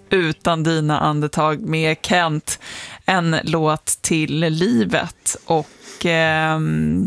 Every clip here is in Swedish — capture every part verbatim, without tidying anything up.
Utan dina andetag med Kent. En låt till livet. Och eh,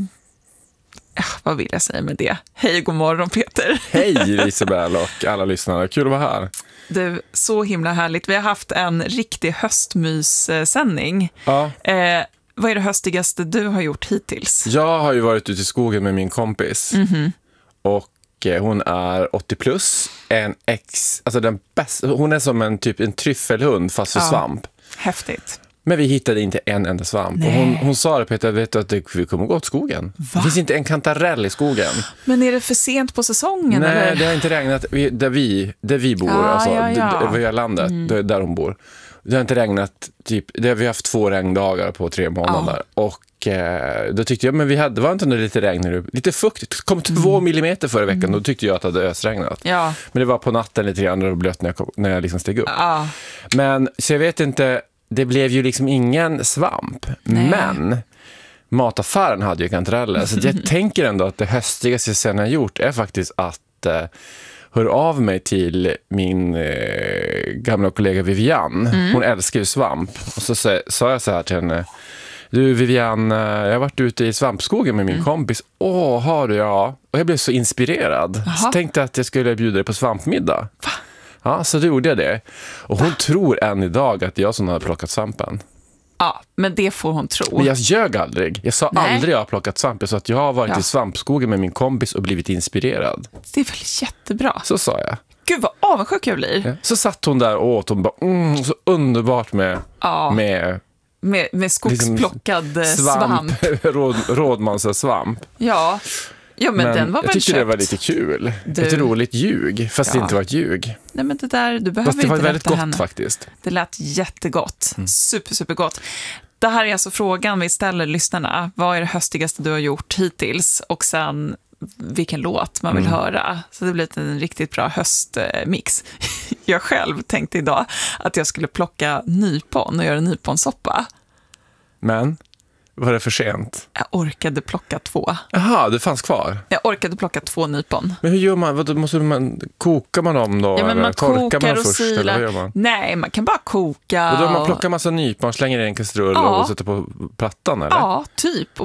vad vill jag säga med det? Hej, god morgon Peter. Hej Isabel och alla lyssnare. Kul att vara här. Du, så himla härligt. Vi har haft en riktig höstmyssändning. Ja. Eh, vad är det höstigaste du har gjort hittills? Jag har ju varit ute i skogen med min kompis. Mm-hmm. Och hon är åttio plus. En ex, alltså den bästa, hon är som en typ en tryffelhund fast för Ja. svamp. Häftigt. Men vi hittade inte en enda svamp. Och hon, hon sa det, Peter, vet du att det, vi kommer gå åt skogen. Va? Det finns inte en kantarell i skogen. Men är det för sent på säsongen? Nej, eller? det har inte regnat vi, där, vi, där vi bor, Ah, alltså ja, ja. d- över landet, mm. där, där hon bor. Det har inte regnat, typ, det har vi haft två regndagar på tre månader. Ah. Och eh, då tyckte jag, men vi hade, var inte lite regn nu? Lite fukt, det kom två mm. millimeter förra veckan, mm. då tyckte jag att det hade ösregnat. Ja. Men det var på natten lite grann och blött när jag, kom, när jag liksom steg upp. Ah. Men, så jag vet inte, det blev ju liksom ingen svamp. Nej. Men mataffären hade ju kantareller. Så jag tänker ändå att det höstigaste jag sen har gjort är faktiskt att eh, höra av mig till min eh, gamla kollega Vivian. Mm. Hon älskar ju svamp. Och så sa, sa jag så här till henne. Du Vivian, jag har varit ute i svampskogen med min mm. kompis. Åh, har du ja. Och jag blev så inspirerad. Aha. Så tänkte jag att jag skulle bjuda dig på svampmiddag. Va? Ja, så då gjorde jag det. Och hon Va? tror än idag att jag som har plockat svampen. Ja, men det får hon tro. Men jag ljög aldrig. Jag sa Nej. aldrig jag har plockat svamp. Jag sa att jag har varit ja. i svampskogen med min kompis och blivit inspirerad. Det är väl jättebra. Så sa jag. Gud, vad avundsjuk jag blir. Ja. Så satt hon där och åt. Hon bara, mm, så underbart med... Ja. med Med, med skogsplockad liksom svamp. svamp. Råd, rådmansa svamp. Ja. Ja, men, men den var väl jag tyckte köpt. Det var lite kul. Du... Ett roligt ljug, fast ja. det inte var ett ljug. Nej, men det där, du behöver fast det inte var väldigt gott henne. faktiskt. Det lät jättegott. Mm. Super, super gott. Det här är alltså frågan vi ställer lyssnarna. Vad är det höstigaste du har gjort hittills? Och sen vilken låt man vill mm. höra. Så det blir en riktigt bra höstmix. Jag själv tänkte idag att jag skulle plocka nypon och göra nyponsoppa. Men var det för sent? Jag orkade plocka två. Jaha, det fanns kvar? Jag orkade plocka två nypon. Men hur gör man? Vad, måste man kokar man dem då? Ja, men eller man torkar man och först? silar. Eller vad gör man? Nej, man kan bara koka. Och då och... man plockar massa nypon, slänger i en kastrull ja. och sätter på plattan, eller? Ja, typ.